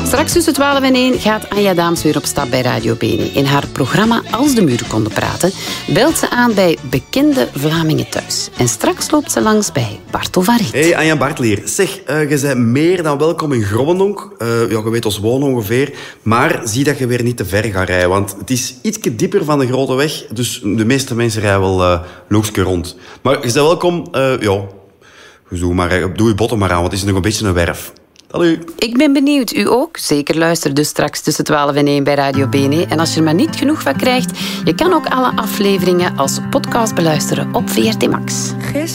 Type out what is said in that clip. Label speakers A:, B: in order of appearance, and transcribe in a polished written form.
A: Straks tussen 12 en 1 gaat Anja Daams weer op stap bij Radio Bene. In haar programma Als de muren konden praten belt ze aan bij bekende Vlamingen thuis. En straks loopt ze langs bij Bartel van Riet.
B: Hey, Anja Bartelier. Zeg, je bent meer dan welkom in Grobbendonk. Je weet ons wonen ongeveer. Maar zie dat je weer niet te ver gaat rijden. Want het is ietsje dieper van de grote weg. Dus de meeste mensen rijden wel loekske rond. Maar je bent welkom. Doe je botten maar aan, want het is nog een beetje een werf. Hallo.
A: Ik ben benieuwd, u ook? Zeker luister dus straks tussen 12 en 1 bij Radio Bene. En als je er maar niet genoeg van krijgt, je kan ook alle afleveringen als podcast beluisteren op VRT Max.